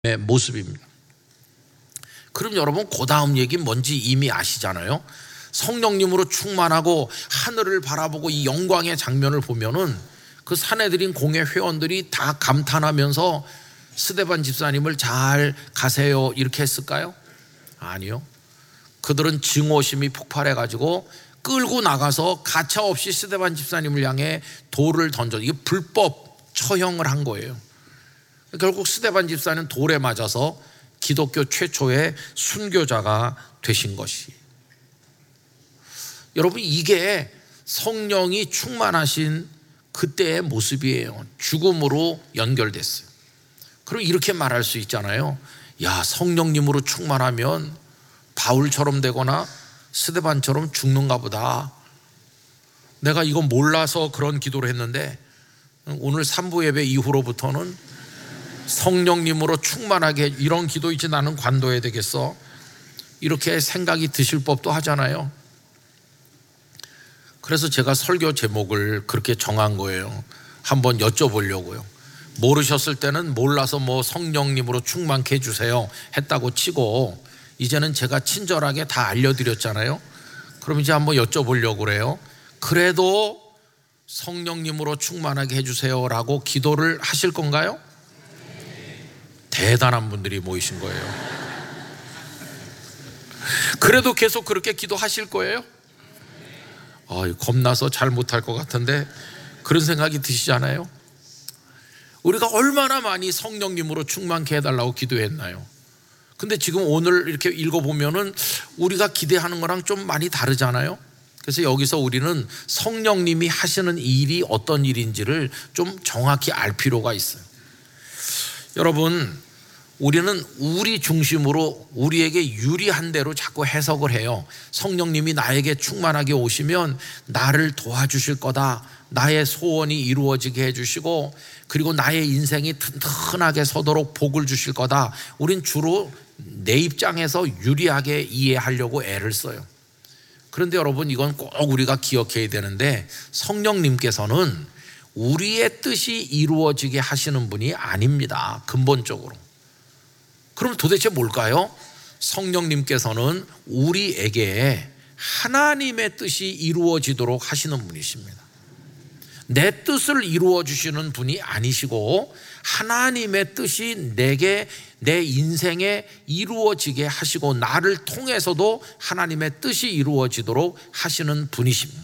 모습입니다. 그럼 여러분 그 다음 얘기 뭔지 이미 아시잖아요. 성령님으로 충만하고 하늘을 바라보고 이 영광의 장면을 보면은 그 사내들인 공회 회원들이 다 감탄하면서 스데반 집사님을 잘 가세요 이렇게 했을까요? 아니요. 그들은 증오심이 폭발해 가지고 끌고 나가서 가차없이 스데반 집사님을 향해 돌을 던져, 이게 불법 처형을 한 거예요. 결국 스데반 집사는 돌에 맞아서 기독교 최초의 순교자가 되신 것이. 여러분, 이게 성령이 충만하신 그때의 모습이에요. 죽음으로 연결됐어요. 그럼 이렇게 말할 수 있잖아요. 야, 성령님으로 충만하면 바울처럼 되거나 스데반처럼 죽는가 보다. 내가 이거 몰라서 그런 기도를 했는데 오늘 3부 예배 이후로부터는 성령님으로 충만하게, 이런 기도 있지 나는 관둬야 되겠어, 이렇게 생각이 드실 법도 하잖아요. 그래서 제가 설교 제목을 그렇게 정한 거예요. 한번 여쭤보려고요. 모르셨을 때는 몰라서 뭐 성령님으로 충만케 해주세요 했다고 치고, 이제는 제가 친절하게 다 알려드렸잖아요. 그럼 이제 한번 여쭤보려고 그래요. 그래도 성령님으로 충만하게 해주세요 라고 기도를 하실 건가요? 대단한 분들이 모이신 거예요. 그래도 계속 그렇게 기도하실 거예요? 겁나서 잘 못할 것 같은데 그런 생각이 드시잖아요. 우리가 얼마나 많이 성령님으로 충만케 해달라고 기도했나요? 근데 지금 오늘 이렇게 읽어보면은 우리가 기대하는 거랑 좀 많이 다르잖아요. 그래서 여기서 우리는 성령님이 하시는 일이 어떤 일인지를 좀 정확히 알 필요가 있어요. 여러분, 우리는 우리 중심으로 우리에게 유리한 대로 자꾸 해석을 해요. 성령님이 나에게 충만하게 오시면 나를 도와주실 거다, 나의 소원이 이루어지게 해주시고 그리고 나의 인생이 튼튼하게 서도록 복을 주실 거다. 우린 주로 내 입장에서 유리하게 이해하려고 애를 써요. 그런데 여러분, 이건 꼭 우리가 기억해야 되는데 성령님께서는 우리의 뜻이 이루어지게 하시는 분이 아닙니다. 근본적으로. 그럼 도대체 뭘까요? 성령님께서는 우리에게 하나님의 뜻이 이루어지도록 하시는 분이십니다. 내 뜻을 이루어 주시는 분이 아니시고 하나님의 뜻이 내게, 내 인생에 이루어지게 하시고 나를 통해서도 하나님의 뜻이 이루어지도록 하시는 분이십니다.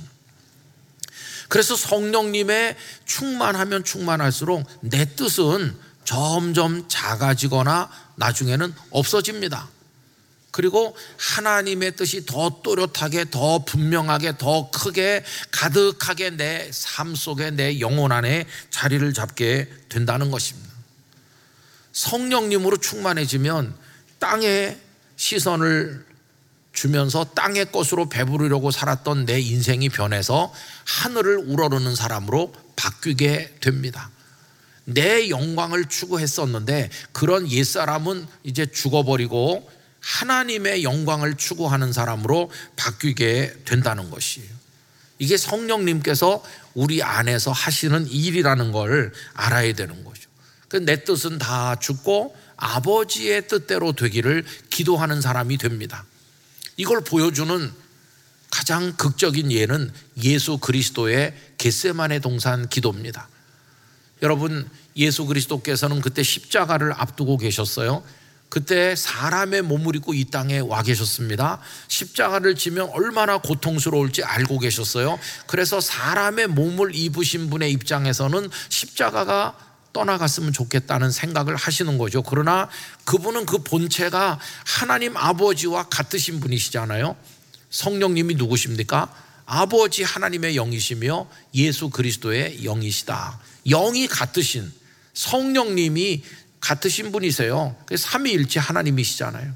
그래서 성령님의 충만하면 충만할수록 내 뜻은 점점 작아지거나 나중에는 없어집니다. 그리고 하나님의 뜻이 더 또렷하게, 더 분명하게, 더 크게, 가득하게 내 삶 속에, 내 영혼 안에 자리를 잡게 된다는 것입니다. 성령님으로 충만해지면 땅에 시선을 주면서 땅의 것으로 배부르려고 살았던 내 인생이 변해서 하늘을 우러르는 사람으로 바뀌게 됩니다. 내 영광을 추구했었는데 그런 옛사람은 이제 죽어버리고 하나님의 영광을 추구하는 사람으로 바뀌게 된다는 것이에요. 이게 성령님께서 우리 안에서 하시는 일이라는 걸 알아야 되는 거죠. 내 뜻은 다 죽고 아버지의 뜻대로 되기를 기도하는 사람이 됩니다. 이걸 보여주는 가장 극적인 예는 예수 그리스도의 겟세마네 동산 기도입니다. 여러분, 예수 그리스도께서는 그때 십자가를 앞두고 계셨어요. 그때 사람의 몸을 입고 이 땅에 와 계셨습니다. 십자가를 지면 얼마나 고통스러울지 알고 계셨어요. 그래서 사람의 몸을 입으신 분의 입장에서는 십자가가 떠나갔으면 좋겠다는 생각을 하시는 거죠. 그러나 그분은 그 본체가 하나님 아버지와 같으신 분이시잖아요. 성령님이 누구십니까? 아버지 하나님의 영이시며 예수 그리스도의 영이시다. 영이 같으신, 성령님이 같으신 분이세요. 삼위일체 하나님이시잖아요.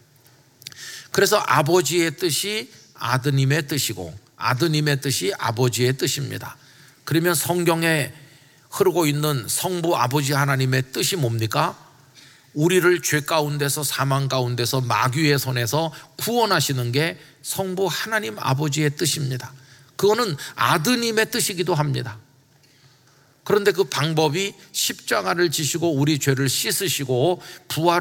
그래서 아버지의 뜻이 아드님의 뜻이고 아드님의 뜻이 아버지의 뜻입니다. 그러면 성경에 흐르고 있는 성부 아버지 하나님의 뜻이 뭡니까? 우리를 죄 가운데서, 사망 가운데서, 마귀의 손에서 구원하시는 게 성부 하나님 아버지의 뜻입니다. 그거는 아드님의 뜻이기도 합니다. 그런데 그 방법이 십자가를 지시고 우리 죄를 씻으시고 부활